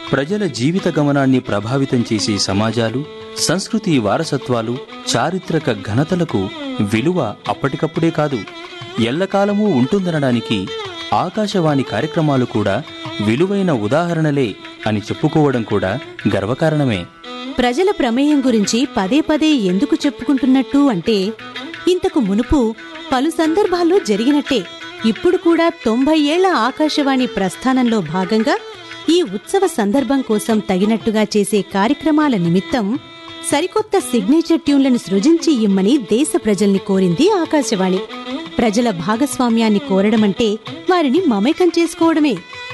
ప్రజల జీవిత గమనాన్ని ప్రభావితం చేసే సమాజాలు, సంస్కృతి వారసత్వాలు, చారిత్రక ఘనతలకు విలువ అప్పటికప్పుడే కాదు, ఎల్లకాలమూ ఉంటుందనడానికి ఆకాశవాణి కార్యక్రమాలు కూడా విలువైన ఉదాహరణలే అని చెప్పుకోవడం కూడా గర్వకారణమే. ప్రజల ప్రమేయం గురించి పదే పదే ఎందుకు చెప్పుకుంటున్నట్టు అంటే, ఇంతకు మునుపు పలు సందర్భాల్లో జరిగినట్టే ఇప్పుడు కూడా 90 ఏళ్ల ఆకాశవాణి ప్రస్థానంలో భాగంగా ఈ ఉత్సవ సందర్భం కోసం తగినట్టుగా చేసే కార్యక్రమాల నిమిత్తం సరికొత్త సిగ్నేచర్ ట్యూన్లను సృజించి ఇమ్మని దేశ ప్రజల్ని కోరింది ఆకాశవాణి. ప్రజల భాగస్వామ్యాన్ని కోరడమంటే వారిని మమేకం చేసుకోవడమే.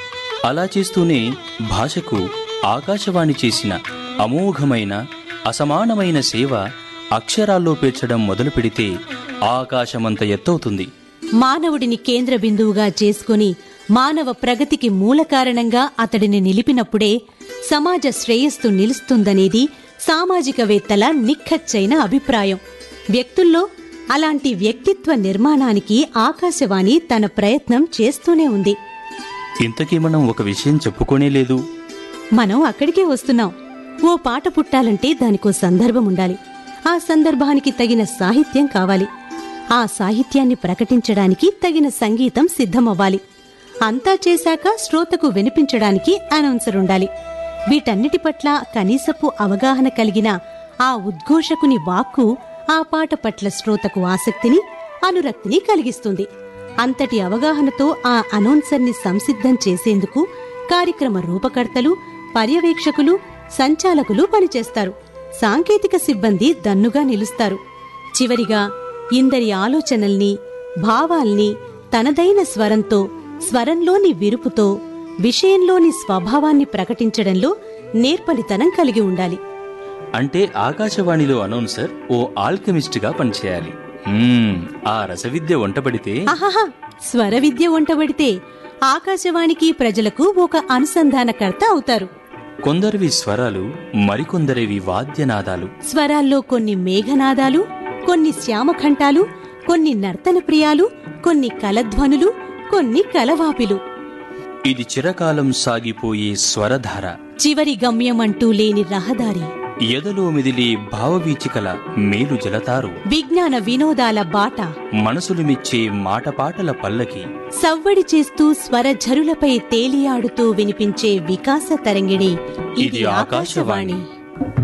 అలా చేస్తూనే భాషకు ఆకాశవాణి చేసిన అమోఘమైన, అసమానమైన సేవ అక్షరాల్లో పేర్చడం మొదలు పెడితే ఆకాశమంత ఎత్తవుతుంది. మానవుడిని కేంద్ర బిందువుగా చేసుకుని మానవ ప్రగతికి మూల కారణంగా అతడిని నిలిపినప్పుడే సమాజ శ్రేయస్సు నిలుస్తుందనేది సామాజికవేత్తల నిక్కచ్చైన అభిప్రాయం. వ్యక్తుల్లో అలాంటి వ్యక్తిత్వ నిర్మాణానికి ఆకాశవాణి తన ప్రయత్నం చేస్తూనే ఉంది. ఇంతకీ మనం ఒక విషయం చెప్పుకోనే లేదు. మనం అక్కడికే వస్తున్నాం. ఓ పాట పుట్టాలంటే దానికో సందర్భం ఉండాలి. ఆ సందర్భానికి తగిన సాహిత్యం కావాలి. ఆ సాహిత్యాన్ని ప్రకటించడానికి తగిన సంగీతం సిద్ధమవ్వాలి. అంతా చేశాక శ్రోతకు వినిపించడానికి అనౌన్సర్ ఉండాలి. వీటన్నిటి పట్ల కనీసపు అవగాహన కలిగిన ఆ ఉద్ఘోషకుని వాక్కు ఆ పాట పట్ల శ్రోతకు ఆసక్తిని, అనురక్తిని కలిగిస్తుంది. అంతటి అవగాహనతో ఆ అనౌన్సర్ని సంసిద్ధం చేసేందుకు కార్యక్రమ రూపకర్తలు, పర్యవేక్షకులు, సంచాలకులు పనిచేస్తారు. సాంకేతిక సిబ్బంది దన్నుగా నిలుస్తారు. చివరిగా ఇందరి ఆలోచనల్ని, భావాల్ని తనదైన స్వరంతో, స్వరంలోని విరుపుతో, విషయంలోని స్వభావాన్ని ప్రకటించడంలో నేర్పరితనం కలిగి ఉండాలి. అంటే ఆకాశవాణిలో అనౌన్సర్ ఓ ఆల్కెమిస్ట్గా పనిచేయాలి. ఆ రసవిద్య వంటబడితే, స్వర విద్య వంటబడితే ఆకాశవాణికి ప్రజలకు ఒక అనుసంధానకర్త అవుతారు. కొందరివి స్వరాలు, మరికొందరివి వాద్యనాదాలు. స్వరాల్లో కొన్ని మేఘనాదాలు, కొన్ని శ్యామఖంటాలు, కొన్ని నర్తన ప్రియాలు, కొన్ని కలధ్వనులు, కొన్ని కలవాపిలు. ఇది చిరకాలం సాగిపోయే స్వరధార, చివరి గమ్యమంటూ లేని రహదారి, ఎదలో మిదిలే భావవీచికల మేలు జలతారు, విజ్ఞాన వినోదాల బాట, మనసులు మెచ్చే మాటపాటల పల్లకి, సవ్వడి చేస్తూ స్వరఝరులపై తేలియాడుతూ వినిపించే వికాస తరంగిణి ఇది ఆకాశవాణి.